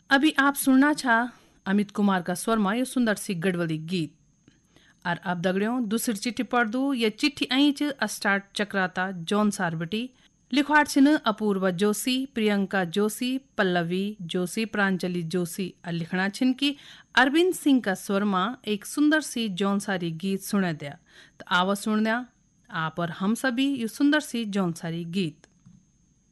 अभी आप सुनना छा अमित कुमार का स्वर में ये सुंदर सी गढ़वली गीत। और अब दगड़ियों दूसरी चिट्ठी पढ़ दू। ये चिट्ठी ऐच स्टार्ट चक्राता जौन सारबटी लिखवाट छिन अपूर्वा जोशी, प्रियंका जोशी, पल्लवी जोशी, प्रांजलि जोशी और लिखना छिन कि अरविंद सिंह का स्वर में एक सुंदर सी जौन सारी गीत सुना दिया। तो आवा सुन दिया आप और हम सभी ये सुंदर सी जौन सारी गीत।